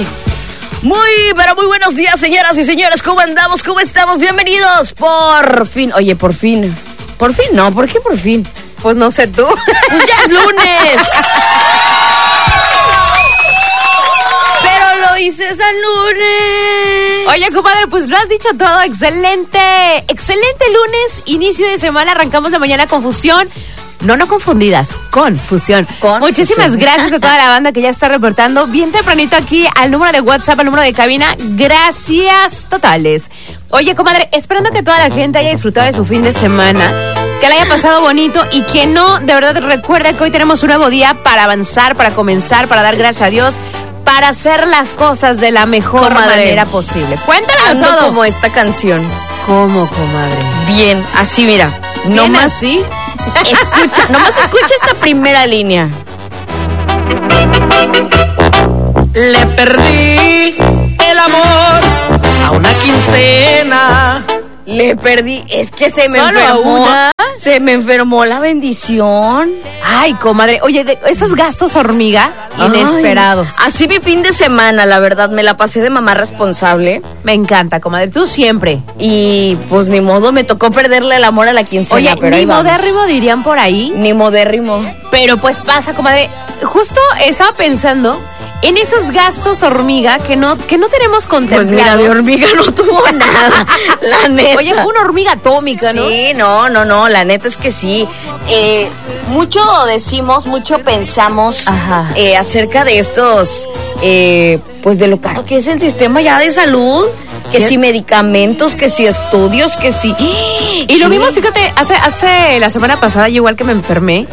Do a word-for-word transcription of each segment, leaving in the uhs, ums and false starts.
Muy, pero muy buenos días, señoras y señores. ¿Cómo andamos? ¿Cómo estamos? Bienvenidos. Por fin. Oye, por fin. Por fin, no. ¿Por qué por fin? Pues no sé tú. Pues ya es lunes. Pero lo hice San lunes. Oye, compadre, pues lo has dicho todo. Excelente. Excelente lunes. Inicio de semana. Arrancamos la mañana con fusión. No, no confundidas, con fusión. Con Muchísimas fusión. gracias a toda la banda que ya está reportando bien tempranito aquí al número de WhatsApp, al número de cabina. Gracias totales. Oye, comadre, esperando que toda la gente haya disfrutado de su fin de semana, que le haya pasado bonito y que no, de verdad, recuerda que hoy tenemos un nuevo día para avanzar, para comenzar, para dar gracias a Dios, para hacer las cosas de la mejor Comadre, manera posible. Cuéntanos ando todo. como esta canción. ¿Cómo, comadre? Bien, así mira. No ¿Bien más así? Escucha, nomás escucha esta primera línea. Le perdí el amor a una quincena. Le perdí, es que se me ¿Solo a enfermó. una? Se me enfermó la bendición. Ay, comadre, oye, de esos gastos hormiga inesperados. Ay, así mi fin de semana, la verdad, me la pasé de mamá responsable. Me encanta, comadre, tú siempre. Y pues ni modo, me tocó perderle el amor a la quincena. Oye, pero ahí ni vamos. modérrimo dirían por ahí. Ni modérrimo. Pero pues pasa, comadre. Justo estaba pensando en esos gastos hormiga que no, que no tenemos Pues contemplados. mira, de hormiga no tuvo nada, la neta. Oye, fue una hormiga atómica, ¿no? Sí, no, no, no, la neta es que sí. Eh, mucho decimos, mucho pensamos Ajá. eh, acerca de estos, eh, pues de lo caro que es el sistema ya de salud. Que ¿Qué? si medicamentos, que si estudios, que si... Y lo vimos, fíjate, hace, hace la semana pasada, yo igual que me enfermé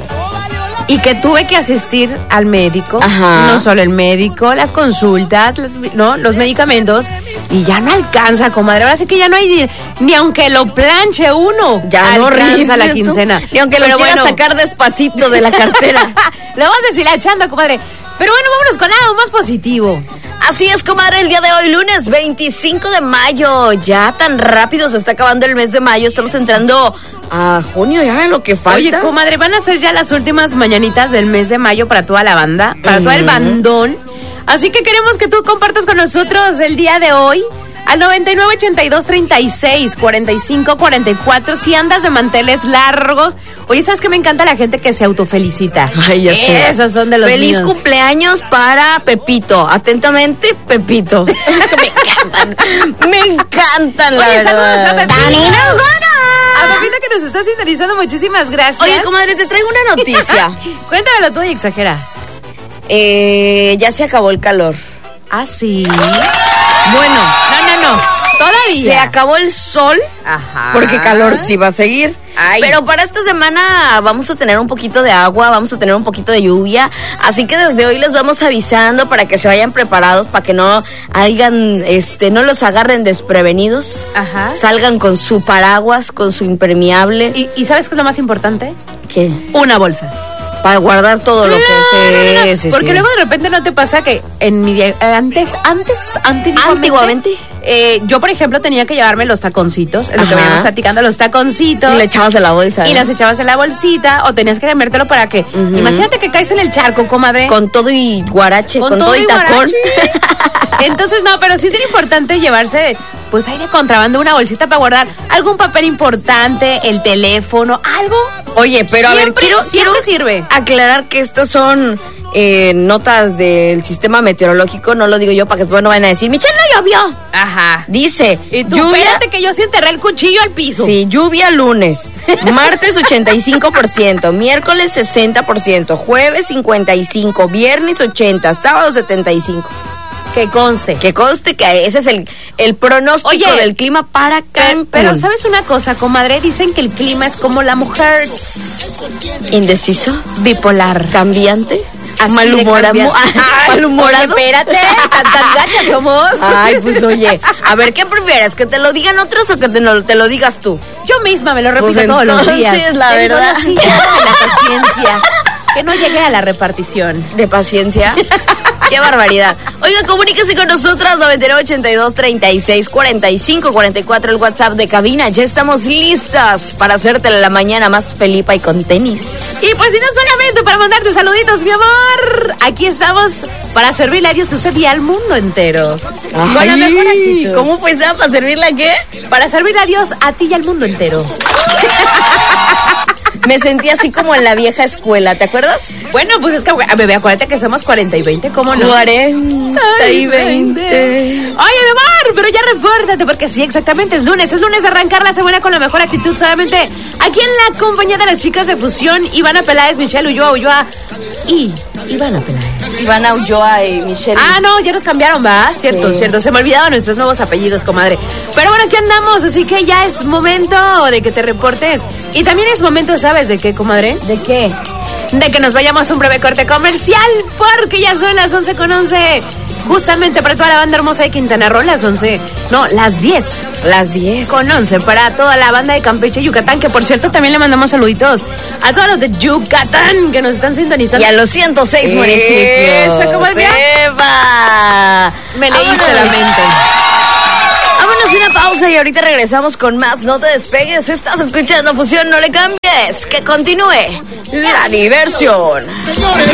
y que tuve que asistir al médico. Ajá. No solo el médico, las consultas, las- no, los medicamentos. Y ya no alcanza, comadre. Ahora sí que ya no hay ni, ni aunque lo planche uno. Ya no alcanza horrible, la tú. quincena. Ni aunque lo Pero quieras bueno, sacar despacito de la cartera. lo vas deshilachando, comadre. Pero bueno, vámonos con algo más positivo. Así es, comadre, el día de hoy, lunes veinticinco de mayo. Ya tan rápido se está acabando el mes de mayo. Estamos entrando a junio ya, lo que falta. Oye, comadre, van a ser ya las últimas mañanitas del mes de mayo para toda la banda, para todo el Ujú. bandón. Así que queremos que tú compartas con nosotros el día de hoy al noventa y nueve, ochenta y dos, treinta y seis, cuarenta y cinco, cuarenta y cuatro. Si andas de manteles largos. Oye, ¿sabes qué? Me encanta la gente que se autofelicita. Ay, ya sé. Esos son de los Feliz míos. cumpleaños para Pepito. Atentamente, Pepito. me encantan. Me encantan, la Oye, verdad. saludos a Pepito. ¡Dani nos A gana! Pepito que nos está sintonizando, muchísimas gracias. Oye, comadre, te traigo una noticia. Cuéntamelo tú y exagera. eh, ya se acabó el calor. Ah, sí. Bueno, No, no, no. Todavía. se acabó el sol. Ajá. Porque calor sí va a seguir. Ay. Pero para esta semana vamos a tener un poquito de agua, vamos a tener un poquito de lluvia. Así que desde hoy les vamos avisando para que se vayan preparados, para que no hagan, este, no los agarren desprevenidos. Ajá. Salgan con su paraguas, con su impermeable. ¿Y, y sabes qué es lo más importante? ¿Qué? Una bolsa. Para guardar todo lo que No, no, no, sí, sí, Porque sí. luego de repente no te pasa que en mi eh, antes, antes, antiguamente, Antiguamente. eh, yo por ejemplo tenía que llevarme los taconcitos, en lo que Ajá. veníamos platicando, los taconcitos. Y le echabas en la bolsa. Y ¿no? los echabas en la bolsita o tenías que remértelo para que. Ujú. Imagínate que caes en el charco, comadre. Con todo y guarache, con, todo y tacón. guarache. Entonces, no, pero sí es bien importante llevarse, pues ahí de contrabando una bolsita para guardar algún papel importante, el teléfono, algo. Oye, pero a ver, Siempre- quiero, siempre quiero sirve. aclarar que estas son eh, notas del sistema meteorológico, no lo digo yo para que después no vayan a decir, Michelle no llovió. Ajá. Dice, Y tú, lluvia, espérate que yo sí enterré el cuchillo al piso. sí, lluvia lunes, martes ochenta y cinco por ciento, miércoles sesenta por ciento, jueves cincuenta y cinco por ciento, viernes ochenta por ciento, sábado setenta y cinco por ciento. Que conste. Que conste que ese es el, el pronóstico Oye, del clima para Cancún. Pero, pero, ¿sabes una cosa, comadre? Dicen que el clima es como la mujer. Indeciso, Bipolar. cambiante, Así de malhumorado. cambiante. Ay, malhumorado. oye, espérate, tan, tan gachas somos. Ay, pues oye, a ver, ¿qué prefieres? ¿Que te lo digan otros o que te, no, te lo digas tú? Yo misma me lo repito Pues todos los días. entonces, la Te digo, verdad. Diosito, dame la paciencia. Que no llegue a la repartición. De paciencia. Qué barbaridad. Oiga, comuníquese con nosotras, noventa y nueve, ochenta y dos, treinta y seis, cuarenta y cinco, cuarenta y cuatro, el WhatsApp de cabina. Ya estamos listas para hacerte la mañana más felipa y con tenis. Y pues si no solamente para mandarte saluditos, mi amor, aquí estamos para servirle a Dios, usted y al mundo entero. Ay, con la mejor actitud. ¿Cómo pues para servirle a qué? Para servirle a Dios, a ti y al mundo entero. Me sentí así como en la vieja escuela, ¿te acuerdas? Bueno, pues es que, bebé, acuérdate que somos cuarenta y veinte, ¿cómo no? cuarenta y veinte. Oye, mi amor, pero ya repórtate, porque sí, exactamente, es lunes. Es lunes de arrancar la semana con la mejor actitud. Solamente aquí en la compañía de las chicas de Fusión, Ivana Peláez, Michelle Ulloa, Ulloa y Ivana Peláez. Ivana Ulloa y Michelle. Ah, no, ya nos cambiaron, ¿va? Cierto, sí. cierto. Se me olvidaban nuestros nuevos apellidos, comadre. Pero bueno, aquí andamos, así que ya es momento de que te reportes. Y también es momento, ¿sabes de qué, comadre? ¿De qué? De que nos vayamos a un breve corte comercial, porque ya son las once con once. Justamente para toda la banda hermosa de Quintana Roo, las once, no, las diez. Las diez. Con once para toda la banda de Campeche, Yucatán, que por cierto también le mandamos saluditos a todos los de Yucatán que nos están sintonizando. Y a los ciento seis municipios. Esa, comadre. ¡Eva! Me leíste Vámonos. la mente. Vámonos una pausa y ahorita regresamos con más. No te despegues, estás escuchando Fusión, no le cambies. Que continúe la diversión. Señores.